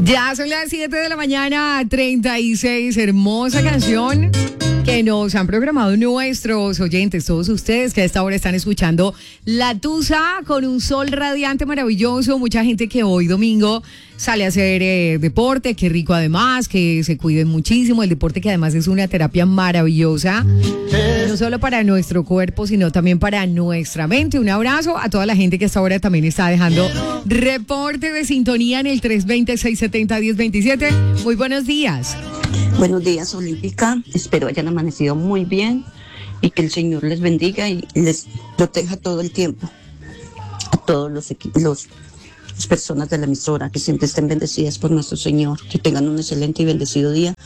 Ya son las 7 de la mañana, 36, hermosa canción que nos han programado nuestros oyentes, todos ustedes que a esta hora están escuchando La Tusa con un sol radiante maravilloso, mucha gente que hoy domingo sale a hacer deporte, qué rico además, que se cuiden muchísimo, el deporte que además es una terapia maravillosa, no solo para nuestro cuerpo, sino también para nuestra mente. Un abrazo a toda la gente que a esta hora también está dejando reporte de sintonía en el 320-670-1027. Muy buenos días. Buenos días, Olímpica. Espero hayan amanecido muy bien y que el Señor les bendiga y les proteja todo el tiempo. A todos los personas de la emisora, que siempre estén bendecidas por nuestro Señor, que tengan un excelente y bendecido día.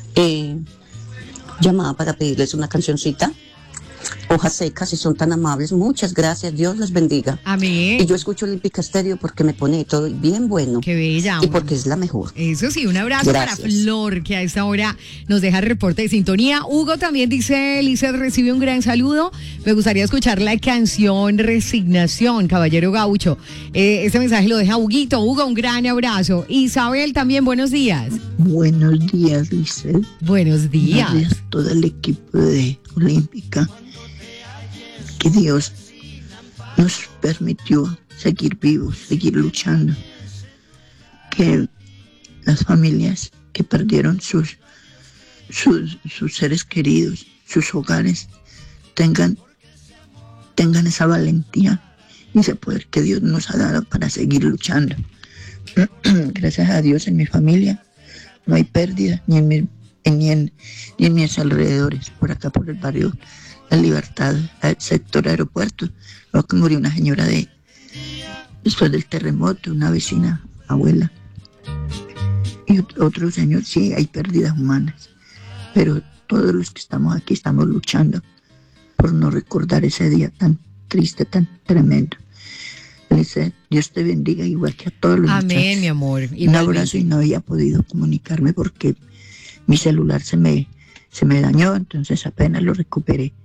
Llamaba para pedirles una cancioncita. Hojas secas, si son tan amables, muchas gracias, Dios los bendiga. Amén. Y yo escucho Olímpica Estéreo porque me pone todo bien bueno. Qué bella. Y porque es la mejor. Eso sí, un abrazo Gracias. para Flor, que a esta hora nos deja el reporte de sintonía. Hugo también dice, Lizeth recibe un gran saludo. Me gustaría escuchar la canción Resignación, Caballero Gaucho. Este mensaje lo deja Huguito. Hugo, un gran abrazo. Isabel también, buenos días. Buenos días, Lizeth. Buenos días. Buenos días a todo el equipo de Olímpica. Que Dios nos permitió seguir vivos, seguir luchando. Que las familias que perdieron sus seres queridos, sus hogares, tengan esa valentía y ese poder que Dios nos ha dado para seguir luchando. Gracias a Dios en mi familia no hay pérdida, ni en mis alrededores, por acá por el barrio La Libertad, el sector aeropuerto. Luego que murió una señora después del terremoto, una vecina, abuela. Y otro señor, sí, hay pérdidas humanas. Pero todos los que estamos aquí estamos luchando por no recordar ese día tan triste, tan tremendo. Dios te bendiga igual que a todos los Amén, muchachos. mi amor. Igualmente. Un abrazo, y no había podido comunicarme porque mi celular se me dañó, entonces apenas lo recuperé.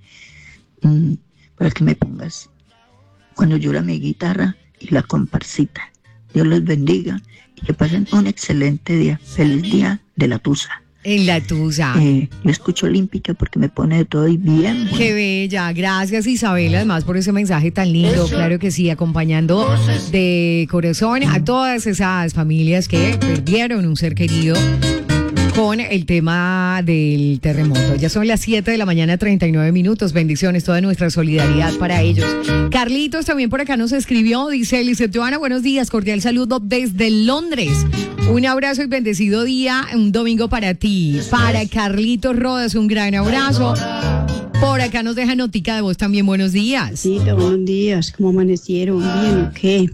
Para que me pongas cuando llora mi guitarra y la comparsita. Dios los bendiga y que pasen un excelente día. Feliz día de la Tusa. En La Tusa. Yo escucho Olímpica porque me pone de todo y bien bueno. Qué bella, gracias Isabel, además por ese mensaje tan lindo, claro que sí, acompañando de corazón a todas esas familias que perdieron un ser querido con el tema del terremoto. Ya son las 7 de la mañana, 39 minutos. Bendiciones, toda nuestra solidaridad para ellos. Carlitos también por acá nos escribió, dice Lizeth Joana, buenos días, cordial saludo desde Londres. Un abrazo y bendecido día, un domingo para ti. Para Carlitos Rodas, un gran abrazo. Por acá nos deja notica de voz también, buenos días. Sí, buenos días, ¿cómo amanecieron? ¿Bien o qué?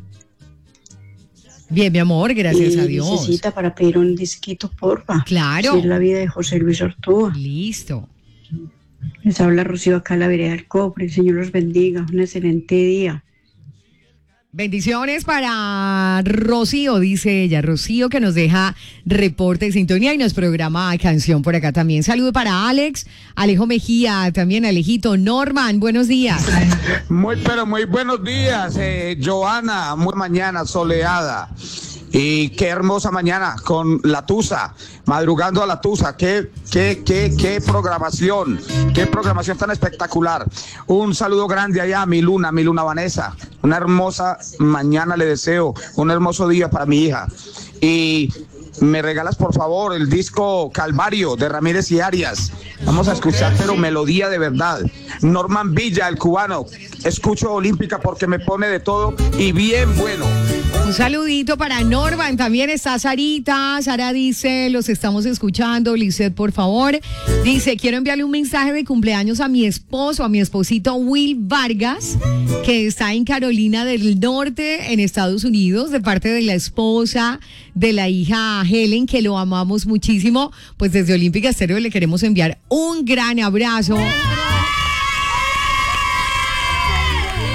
Bien, mi amor, gracias a Dios. Necesita para pedir un disquito, porfa. Claro. Sí, es la vida de José Luis Ortúa. Listo. Les habla Rocío acá, la vereda del Copre. El Señor los bendiga. Un excelente día. Bendiciones para Rocío, dice ella. Rocío que nos deja reporte de sintonía y nos programa canción por acá también. Saludo para Alex, Alejo Mejía, también Alejito. Norman, buenos días. Muy buenos días, Joana. Muy mañana soleada. Y qué hermosa mañana con La Tusa, madrugando a La Tusa. Qué programación tan espectacular. Un saludo grande allá a mi Luna Vanessa. Una hermosa mañana le deseo, un hermoso día para mi hija. Y me regalas por favor el disco Calvario de Ramírez y Arias. Vamos a escuchar, pero melodía de verdad. Norman Villa, el cubano. Escucho Olímpica porque me pone de todo y bien bueno. Un saludito para Norman, también está Sarita. Sara dice, los estamos escuchando. Lizeth, por favor. Dice, quiero enviarle un mensaje de cumpleaños a mi esposo, a mi esposito Will Vargas, que está en Carolina del Norte, en Estados Unidos, de parte de la esposa de la hija Helen, que lo amamos muchísimo. Pues desde Olímpica Estéreo le queremos enviar un gran abrazo.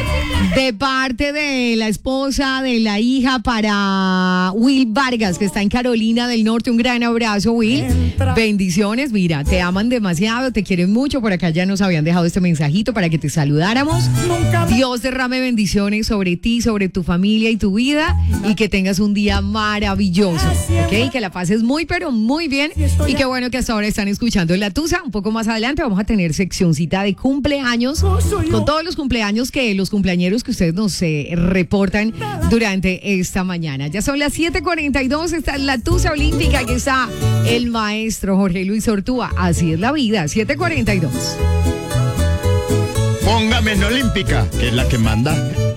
De parte de la esposa, de la hija, para Will Vargas, que está en Carolina del Norte. Un gran abrazo, Will. Bendiciones. Mira, te aman demasiado, te quieren mucho. Por acá ya nos habían dejado este mensajito para que te saludáramos. Dios derrame bendiciones sobre ti, sobre tu familia y tu vida. Y que tengas un día maravilloso. ¿Ok? Que la pases muy, pero muy bien. Y qué bueno que hasta ahora están escuchando La Tusa. Un poco más adelante vamos a tener seccioncita de cumpleaños. Con todos los cumpleaños los cumpleañeros que ustedes nos reportan durante esta mañana. Ya son las 7:42, está La Tusa Olímpica, que está el maestro Jorge Luis Ortúa. Así es la vida, 7:42. Póngame en Olímpica, que es la que manda.